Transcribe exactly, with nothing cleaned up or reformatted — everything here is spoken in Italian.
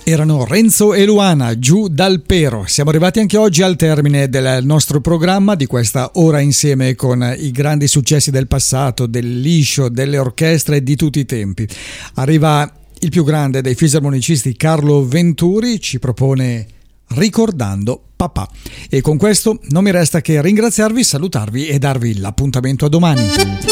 Erano Renzo e Luana, Giù dal Pero. Siamo arrivati anche oggi al termine del nostro programma, di questa ora insieme con i grandi successi del passato, del liscio, delle orchestre di tutti i tempi. Arriva il più grande dei fisarmonicisti, Carlo Venturi, ci propone Ricordando papà. E con questo non mi resta che ringraziarvi, salutarvi e darvi l'appuntamento a domani.